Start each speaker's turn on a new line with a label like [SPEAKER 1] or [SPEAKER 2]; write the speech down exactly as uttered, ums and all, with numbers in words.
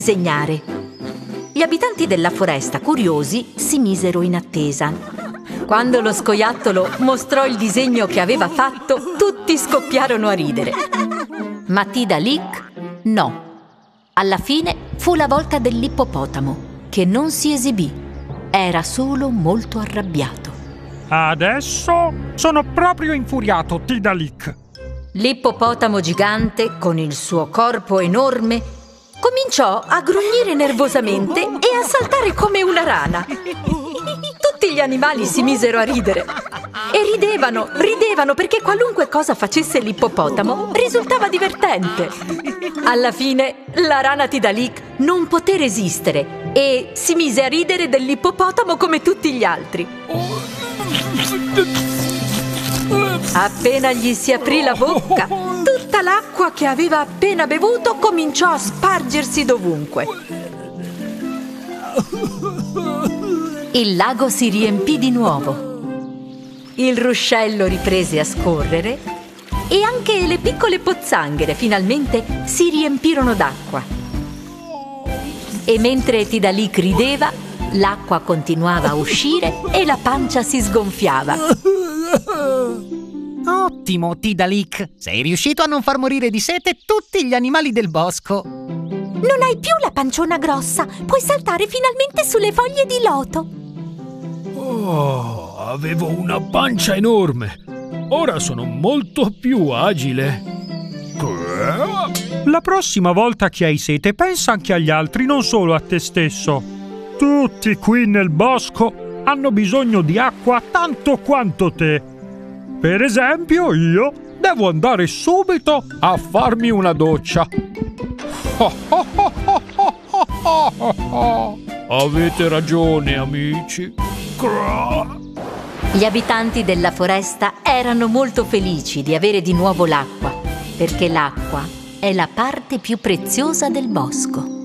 [SPEAKER 1] disegnare. Gli abitanti della foresta, curiosi, si misero in attesa. Quando lo scoiattolo mostrò il disegno che aveva fatto, tutti scoppiarono a ridere. Ma Tidalik no. Alla fine fu la volta dell'ippopotamo, che non si esibì. Era solo molto arrabbiato.
[SPEAKER 2] Adesso sono proprio infuriato, Tidalik.
[SPEAKER 1] L'ippopotamo gigante, con il suo corpo enorme, cominciò a grugnire nervosamente e a saltare come una rana. Tutti gli animali si misero a ridere. E ridevano, ridevano perché qualunque cosa facesse l'ippopotamo risultava divertente. Alla fine la rana Tidalik non poté resistere e si mise a ridere dell'ippopotamo come tutti gli altri. Appena gli si aprì la bocca, tutta l'acqua che aveva appena bevuto cominciò a spargersi dovunque. Il lago si riempì di nuovo. Il ruscello riprese a scorrere e anche le piccole pozzanghere finalmente si riempirono d'acqua. E mentre Tidalik rideva, l'acqua continuava a uscire e la pancia si sgonfiava.
[SPEAKER 3] Ottimo, Tidalik! Sei riuscito a non far morire di sete tutti gli animali del bosco.
[SPEAKER 4] Non hai più la panciona grossa. Puoi saltare finalmente sulle foglie di loto.
[SPEAKER 5] Oh, avevo una pancia enorme. Ora sono molto più agile.
[SPEAKER 2] La prossima volta che hai sete, pensa anche agli altri, non solo a te stesso. Tutti qui nel bosco hanno bisogno di acqua tanto quanto te. Per esempio, io devo andare subito a farmi una doccia.
[SPEAKER 5] Avete ragione, amici.
[SPEAKER 1] Gli abitanti della foresta erano molto felici di avere di nuovo l'acqua, perché l'acqua è la parte più preziosa del bosco.